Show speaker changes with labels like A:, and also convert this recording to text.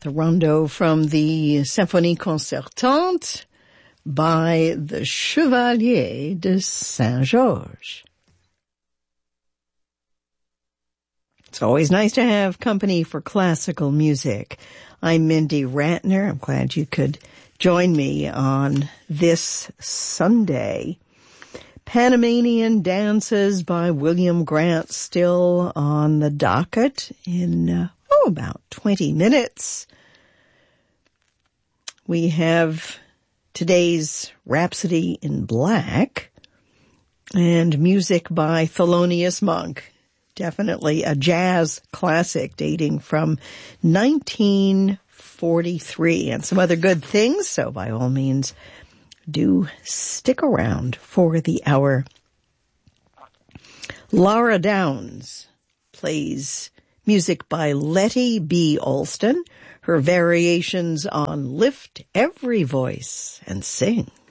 A: The rondo from the Symphonie Concertante by the Chevalier de Saint-Georges. It's always nice to have company for classical music. I'm Mindy Ratner. I'm glad you could join me on this Sunday. Panamanian Dances by William Grant still on the docket in about 20 minutes. We have today's Rhapsody in Black and music by Thelonious Monk. Definitely a jazz classic dating from 1943 and some other good things. So by all means, do stick around for the hour. Laura Downs plays music by Letty B. Alston, her variations on Lift Every Voice and Sing.